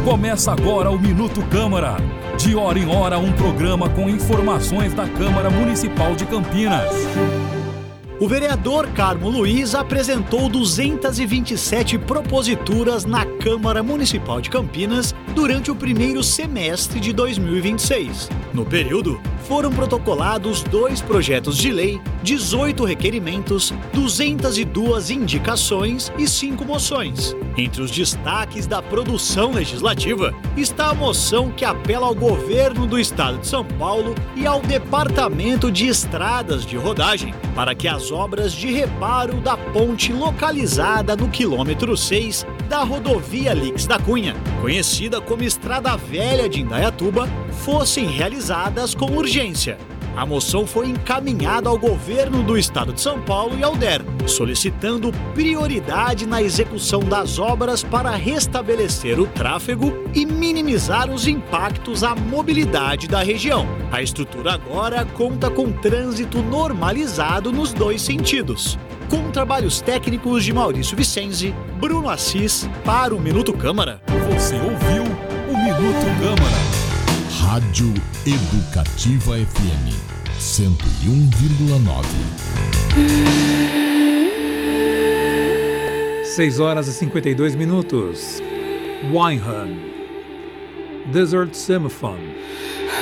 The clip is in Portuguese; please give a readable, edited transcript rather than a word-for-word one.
Começa agora o Minuto Câmara. De hora em hora, um programa com informações da Câmara Municipal de Campinas. O vereador Carmo Luiz apresentou 227 proposituras na Câmara Municipal de Campinas durante o primeiro semestre de 2026. No período, foram protocolados 2 projetos de lei, 18 requerimentos, 202 indicações e 5 moções. Entre os destaques da produção legislativa está a moção que apela ao governo do estado de São Paulo e ao Departamento de Estradas de Rodagem para que as obras de reparo da ponte localizada no quilômetro 6 da rodovia Lix da Cunha, conhecida como Estrada Velha de Indaiatuba, fossem realizadas com urgência. A moção foi encaminhada ao governo do estado de São Paulo e ao DER, solicitando prioridade na execução das obras para restabelecer o tráfego e minimizar os impactos à mobilidade da região. A estrutura agora conta com trânsito normalizado nos 2 sentidos. Com trabalhos técnicos de Maurício Vicenzi, Bruno Assis, para o Minuto Câmara. Você ouviu o Minuto Câmara. Rádio Educativa FM 101,9. 6 horas e 52 minutos. Winehound, Desert Symphony.